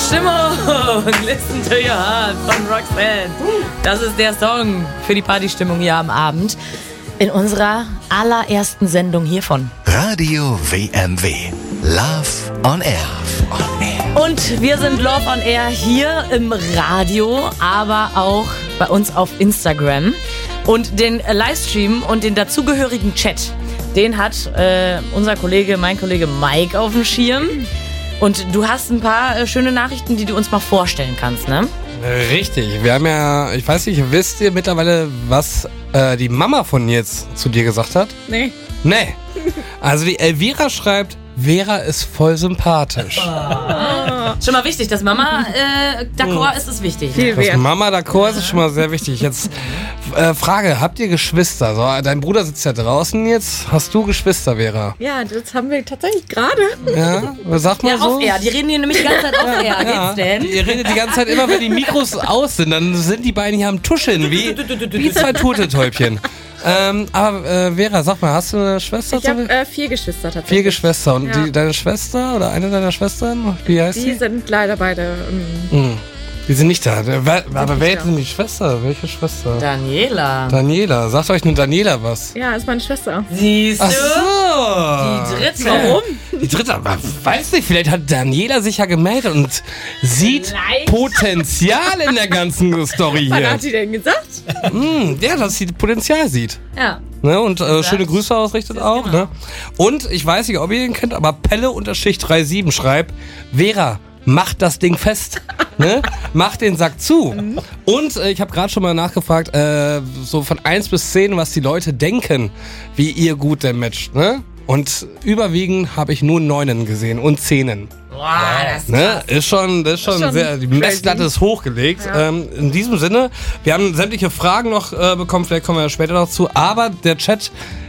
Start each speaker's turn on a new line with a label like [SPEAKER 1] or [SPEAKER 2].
[SPEAKER 1] Stimmung, Listen to Your Heart von Roxanne. Das ist der Song für die Partystimmung hier am Abend in unserer allerersten Sendung hiervon.
[SPEAKER 2] Radio WMW. Love on Air.
[SPEAKER 1] Und wir sind Love on Air hier im Radio, aber auch bei uns auf Instagram. Und den Livestream und den dazugehörigen Chat, den hat mein Kollege Mike auf dem Schirm. Und du hast ein paar schöne Nachrichten, die du uns mal vorstellen kannst, ne?
[SPEAKER 3] Richtig. Wir haben ja, ich weiß nicht, wisst ihr mittlerweile, was die Mama von jetzt zu dir gesagt hat?
[SPEAKER 4] Nee.
[SPEAKER 3] Also die Elvira schreibt, Vera ist voll sympathisch.
[SPEAKER 1] Schon mal wichtig, dass Mama d'accord ist wichtig.
[SPEAKER 3] Dass Mama d'accord ist schon mal sehr wichtig. Jetzt Frage, habt ihr Geschwister? So, dein Bruder sitzt ja draußen jetzt. Hast du Geschwister, Vera?
[SPEAKER 4] Ja, das haben wir tatsächlich gerade.
[SPEAKER 3] Ja, sag mal
[SPEAKER 1] Ja,
[SPEAKER 3] so.
[SPEAKER 1] auf Air. Die reden hier nämlich die ganze Zeit auf Air. Geht's denn?
[SPEAKER 3] Ihr redet die ganze Zeit immer, wenn die Mikros aus sind, dann sind die beiden hier am Tuscheln, wie zwei Turteltäubchen. Aber Vera, sag mal, hast du eine Schwester?
[SPEAKER 4] Ich habe 4 Geschwister tatsächlich.
[SPEAKER 3] 4 Geschwister. Und
[SPEAKER 4] Ja.
[SPEAKER 3] deine Schwester oder eine deiner Schwestern, wie heißt
[SPEAKER 4] Die
[SPEAKER 3] sie?
[SPEAKER 4] sind leider beide.
[SPEAKER 3] Die sind nicht da. Aber
[SPEAKER 4] nicht
[SPEAKER 3] wer
[SPEAKER 4] da.
[SPEAKER 3] ist denn die Schwester? Welche Schwester?
[SPEAKER 1] Daniela.
[SPEAKER 3] Daniela. Sagt euch nur Daniela was?
[SPEAKER 4] Ja, ist meine Schwester.
[SPEAKER 1] Siehst
[SPEAKER 3] Ach
[SPEAKER 1] du?
[SPEAKER 3] so.
[SPEAKER 1] Die dritte.
[SPEAKER 4] Warum?
[SPEAKER 3] Die dritte, aber weiß nicht, vielleicht hat Daniela sich ja gemeldet und sieht
[SPEAKER 1] Vielleicht.
[SPEAKER 3] Potenzial in der ganzen Story
[SPEAKER 4] Was
[SPEAKER 3] hier.
[SPEAKER 4] hat die denn gesagt?
[SPEAKER 3] Ja, dass sie Potenzial sieht.
[SPEAKER 1] Ja.
[SPEAKER 3] Ne? Und schöne Grüße ausrichtet auch.
[SPEAKER 1] genau.
[SPEAKER 3] Ne? Und ich weiß nicht, ob ihr ihn kennt, aber Pelle_37 schreibt, Vera, mach das Ding fest. Ne? Mach den Sack zu. Und ich habe gerade schon mal nachgefragt, so von 1 bis 10, was die Leute denken, wie ihr gut denn matcht. Ne? Und überwiegend habe ich nur 9 gesehen und 10.
[SPEAKER 1] Boah, das ist
[SPEAKER 3] Ne? Das ist schon sehr, die Messlatte ist hochgelegt.
[SPEAKER 4] Ja.
[SPEAKER 3] In diesem Sinne, wir haben sämtliche Fragen noch bekommen, vielleicht kommen wir später noch zu, aber der Chat